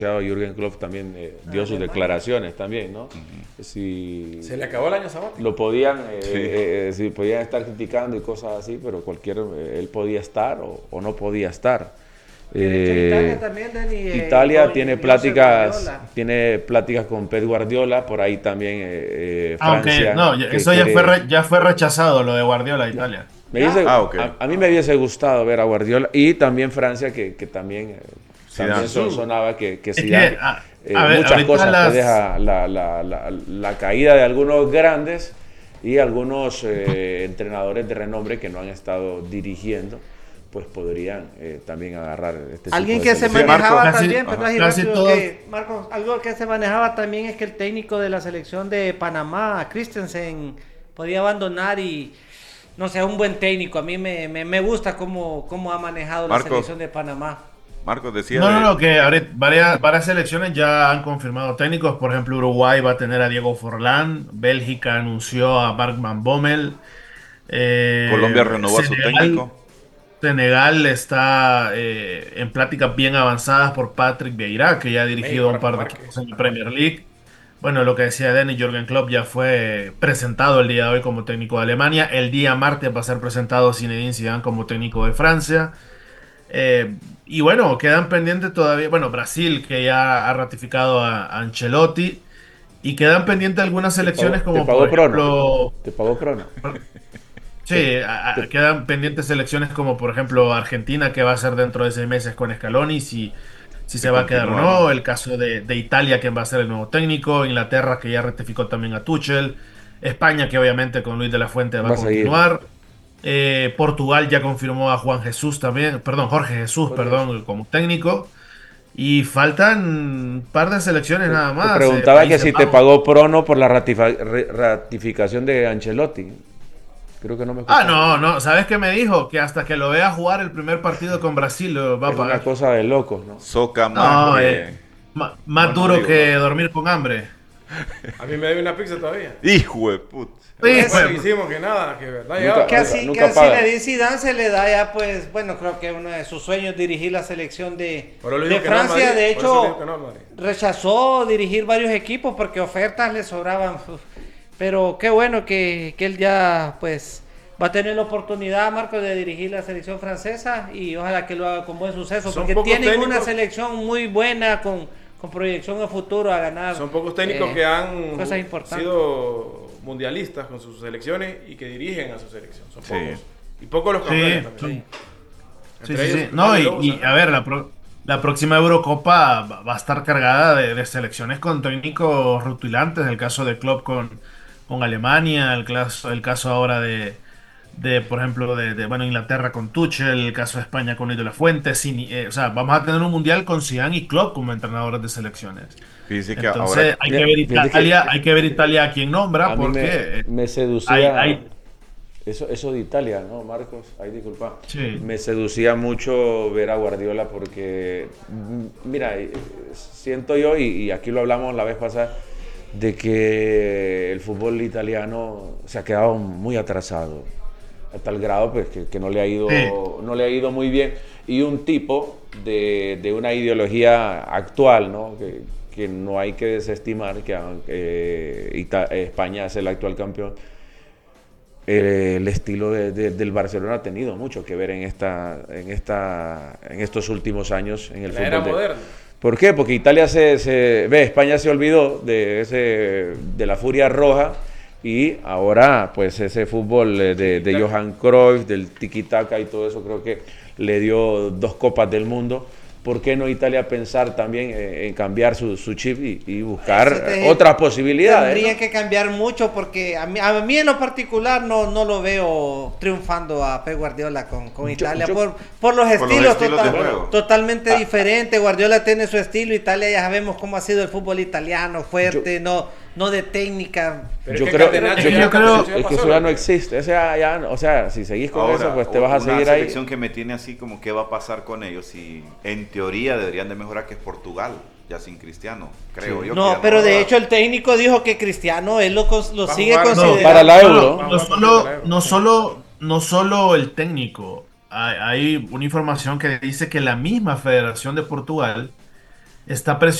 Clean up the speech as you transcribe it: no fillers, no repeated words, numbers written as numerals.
Jürgen Klopp también dio sus declaraciones también, ¿no? Si Se le acabó el año sabático. lo podían, si podían estar criticando y cosas así, pero él podía estar o no podía estar. Italia también, Dani, Italia tiene pláticas con Pep Guardiola, por ahí también Aunque Francia. no, eso ya fue rechazado, lo de Guardiola Italia. A mí me hubiese gustado ver a Guardiola y también Francia, que también sonaba que Zidane, muchas cosas te deja la caída de algunos grandes y algunos entrenadores de renombre que no han estado dirigiendo, pues podrían también agarrar alguien que se manejaba también, Marcos, algo que se manejaba también es que el técnico de la selección de Panamá, Christensen, podía abandonar y no sé, un buen técnico. A mí me gusta cómo ha manejado la selección de Panamá. Marcos decía... No, que varias selecciones ya han confirmado técnicos. Por ejemplo, Uruguay va a tener a Diego Forlán. Bélgica anunció a Mark Van Bommel. Colombia renovó a su técnico. Senegal está en pláticas bien avanzadas por Patrick Vieira, que ya ha dirigido un par de equipos en la Premier League. Bueno, lo que decía Denny, Jürgen Klopp ya fue presentado el día de hoy como técnico de Alemania. El día martes va a ser presentado Zinedine Zidane como técnico de Francia. Y bueno, quedan pendientes todavía, bueno, Brasil, que ya ha ratificado a Ancelotti, y quedan pendientes algunas selecciones como por ejemplo... ¿Te pagó Crono? Sí, quedan pendientes selecciones como por ejemplo Argentina, que va a ser dentro de 6 meses con Scaloni, si se va a quedar o no. El caso de Italia, que va a ser el nuevo técnico. Inglaterra, que ya ratificó también a Tuchel. España, que obviamente con Luis de la Fuente va a continuar. Portugal ya confirmó a Jorge Jesús, como técnico. Y faltan un par de selecciones nada más. Te preguntaba que si te pagó Prono por la ratificación de Ancelotti. Creo que no me escuchaste. No, ¿sabes qué me dijo? Que hasta que lo vea jugar el primer partido con Brasil lo va a pagar. Es una cosa de locos, ¿no? Más duro que dormir con hambre. A mí me debe una pizza todavía. Hijo de puta. Hicimos que nada, que verdad. Que así Zinedine Zidane se le da ya, pues, bueno, creo que uno de sus sueños dirigir la selección de Francia. No, de hecho, rechazó dirigir varios equipos porque ofertas le sobraban. Pero qué bueno que él ya, pues, va a tener la oportunidad, Marcos, de dirigir la selección francesa y ojalá que lo haga con buen suceso, porque tienen una selección muy buena con proyección a futuro a ganar. Son pocos técnicos que han cosas importantes. Sido mundialistas con sus selecciones y que dirigen a su selección. Son pocos. Y pocos los campeones también. Sí. No, y a ver, la próxima Eurocopa va a estar cargada de selecciones con técnicos rutilantes. El caso de Klopp con Alemania, el caso ahora de por ejemplo, bueno, Inglaterra con Tuchel, el caso de España con Luis de la Fuente. O sea, vamos a tener un mundial con Zidane y Klopp como entrenadores de selecciones. Entonces ahora, hay que ver Italia a quién nombra, porque me seducía eso de Italia, ¿no, Marcos? Ay, disculpa. Sí. Me seducía mucho ver a Guardiola porque, mira, siento yo, y aquí lo hablamos la vez pasada, de que el fútbol italiano se ha quedado muy atrasado, a tal grado pues que no le ha ido muy bien, y un tipo de una ideología actual, ¿no? que no hay que desestimar, que aunque España es el actual campeón, el estilo del Barcelona ha tenido mucho que ver en estos últimos años en el fútbol. Era moderno. ¿Por qué? Porque Italia España se olvidó de la furia roja, y ahora pues ese fútbol de Johan Cruyff, del tiki-taka y todo eso, creo que le dio 2 copas del mundo. ¿Por qué no Italia pensar también en cambiar su chip y buscar otras posibilidades? Tendría que cambiar mucho, porque a mí en lo particular no lo veo triunfando a Pep Guardiola con Italia por los estilos totalmente diferentes. Guardiola tiene su estilo, Italia ya sabemos cómo ha sido el fútbol italiano, fuerte, no de técnica. Yo creo que eso ya no existe. O sea, si seguís con eso, pues te vas a seguir ahí. Una selección que me tiene así como qué va a pasar con ellos, y en teoría deberían de mejorar, que es Portugal, ya sin Cristiano, creo yo. No, pero de hecho el técnico dijo que Cristiano él lo sigue considerando. Para la Euro. No solo el técnico. Hay una información que dice que la misma Federación de Portugal está presionando